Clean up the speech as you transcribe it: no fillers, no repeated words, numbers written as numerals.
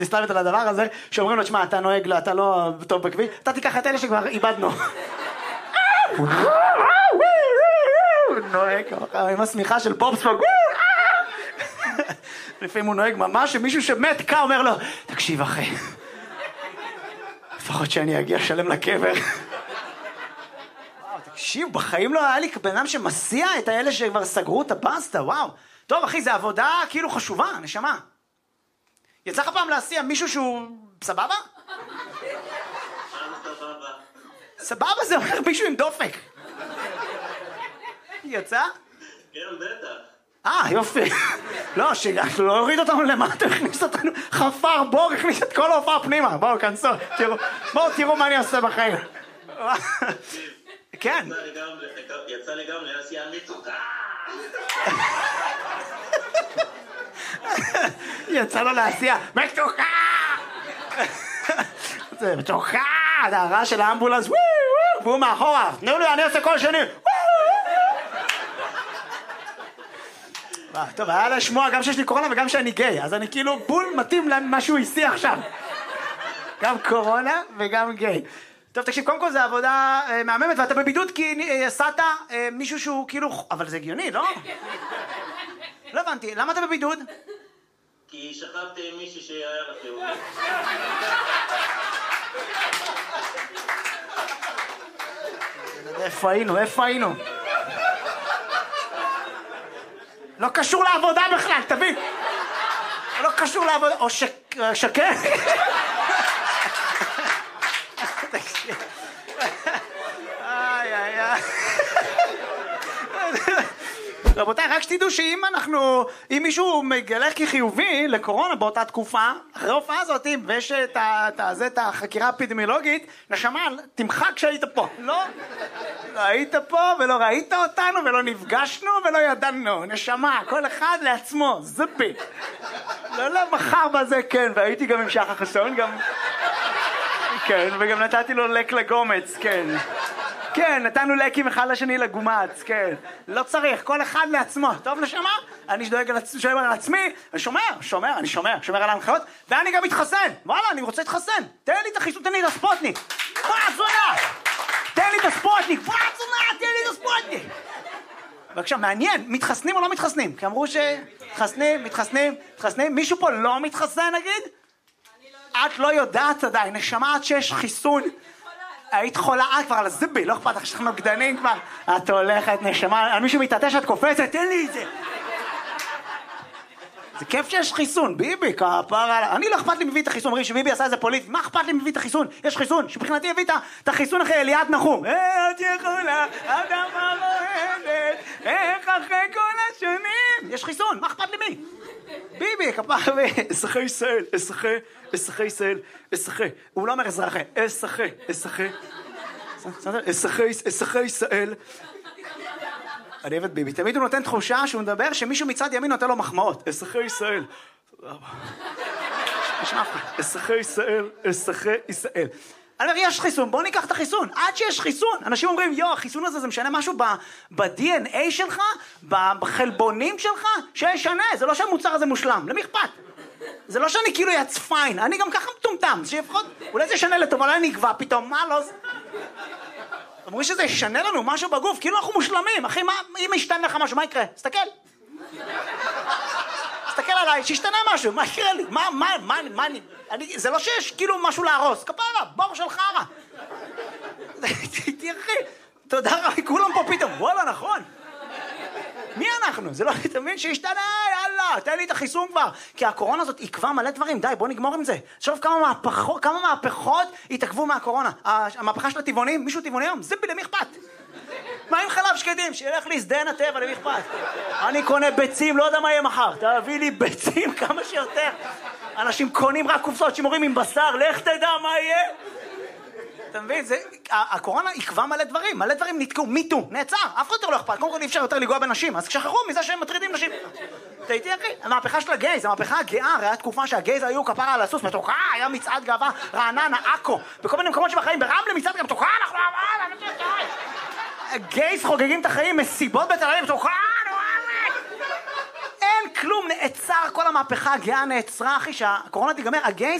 תסתלבט על הדבר הזה, שאומרים לו, תשמע, אתה נוהג, אתה לא טוב בכביש, אתה תיקח את אלה שכבר איבדנו. הוא נוהג עם השמיכה של פופספוג. לפעמים הוא נוהג ממש, שמישהו שמת קה אומר לו, תקשיב אחי, לפחות שאני אגיע שלם לקבר. תקשיב, בחיים לא היה לי בן אדם שמסיע את האלה שכבר סגרו את הבסטה, וואו. טוב אחי, זה עבודה כאילו חשובה, נשמה. יצא לך פעם להסיע מישהו שהוא סבבה? סבבה זה אומר מישהו עם דופק. יצא? כן, בטח. יופי. לא, שלא הוריד אותנו למטה, הכניס אותנו חפר בור, הכניס את כל ההופעה פנימה. בואו, כנסו, תראו מה אני עושה בחיים. כן. יצא לי גם להסיע מצוקה. יצא לו להסיע מצוקה. זה מצוקה, זה הרעש של האמבולנס, והוא מאחורה, תנו לי, אני עושה כל שני. טוב, היה לשמוע גם שיש לי קורונה וגם שאני גיי, אז אני כאילו בול מתאים למה שהוא הסיע עכשיו. גם קורונה וגם גיי. טוב, תקשיב, קודם כל זה עבודה מהממת, ואתה בבידוד כי עשת מישהו שהוא כאילו... אבל זה הגיוני, לא? לא הבנתי, למה אתה בבידוד? כי שכבתי עם מישהי שהיה רחיובי. איפה היינו? לא קשור לעבודה בכלל, תבין. לא קשור לעבודה, או שקר. רבותיי, רק שתדעו שאם מישהו מגלה כחיובי לקורונה באותה תקופה, אחרי ההופעה הזאת, ויש את החקירה האפידמיולוגית, נשמה, תמחק כשהיית פה. לא היית פה ולא ראית אותנו ולא נפגשנו ולא ידענו. נשמה, כל אחד לעצמו, זפי. לא מחר בזה, כן, והייתי גם עם שחר חסון, גם... כן, וגם נתתי לו לק לגומץ, כן. כן, נתנו לקים אחד לשני לגומץ, כן. לא צריך, כל אחד לעצמו. טוב, נשמה? אני שדואג על עצמי, אני שומר על ההנחיות, ואני גם מתחסן. וואלה, אני רוצה להתחסן. תן לי את החיסון, תן לי את הספוטניק. תן לי את הספוטניק. בבקשה, מעניין, מתחסנים או לא מתחסנים? כי אמרו מתחסנים. מישהו פה לא מתחסן, נגיד? את לא יודעת עדיין, נשמה עד שיש חיסון. היית חולה, כבר על הזבי, לא אכפת לך שאנחנו נוגדנים כבר. את הולכת, נשמה, על מישהו מתעטש, את קופצת, תן לי את זה. זה כיף שיש חיסון, ביבי, כפרה. אני לא אכפת לי מביא את החיסון, אומרים שביבי עשה איזה פוליטי, מה אכפת לי מביא את החיסון? יש חיסון, שבחינתי הביא את החיסון אחרי אליעד נחום. את יכולה, אדמה רועדת, איך אחרי כל השנים? יש חיסון, מה אכפת לי מי? ביבי, כפרה, אזרחי ישראל, אזרחי ישראל, הוא לא אומר אזרחי, אזרחי ישראל. אני אוהב את ביבי, תמיד הוא נותן תחושה שהוא מדבר שמישהו מצד ימין נותן לו מחמאות. אזרחי ישראל. אזרחי ישראל. אני אומר, יש חיסון, בוא ניקח את החיסון. עד שיש חיסון, אנשים אומרים, החיסון הזה זה משנה משהו ב-DNA שלך, בחלבונים שלך, שישנה, זה לא שהמוצר הזה מושלם, למי אכפת? זה לא שאני כאילו יצפיין, אני גם ככה מטומטם, שיפחות, אולי זה ישנה לטוב, אולי נקבע פתאום, מה לא זה? אמרו שזה ישנה לנו משהו בגוף, כאילו אנחנו מושלמים, אחי, אם ישתנה לך משהו, מה יקרה? תסתכל עליי, שישתנה משהו, מה יקרה לי? זה לא שיש כאילו משהו להרוס, כפרה, בור של חרה. תראי, תודה רבה, כולם פה פתאום, וואלה, נכון. מי אנחנו? זה לא תמיד שישתנה, יאללה, תן לי את החיסון כבר. כי הקורונה הזאת עקבה מלא דברים, די, בוא נגמור עם זה. שוב כמה מהפכות התעכבו מהקורונה. המהפכה של הטבעונים, מישהו טבעוני היום, זה למי אכפת? מה עם חלב שקדים? שילך לי שדה הטבע, למי אכפת? אני קונה ביצים, לא יודע מה יהיה מחר. תביא לי ביצים כמה שיותר. אנשים קונים רק קופסאות שימורים עם בשר, לך תדע מה יהיה. אתה מבין? הקורונה עקבה מלא דברים נתקעו, מיטו, נעצר, אף אחד יותר לא אכפת, קודם כל אי אפשר יותר לגוע בנשים, אז שכחו מזה שהם מטרידים נשים. אתה איתי אחי? המהפכה של הגייז, המהפכה הגאה, הרי התקופה שהגייז היו כפרה על הסוס, מתוקה, היה מצעד גאווה, רעננה, עכו, בכל מיני מקומות שבחיים, ברמלה מצעד גם מתוקה, אנחנו גייז חוגגים את החיים, מסיבות בתל אביב, מתוקה, אין כלום, נעצר, כל המהפכה הגאה נעצרה, אחי, שהקורונה תיגמר, הגייז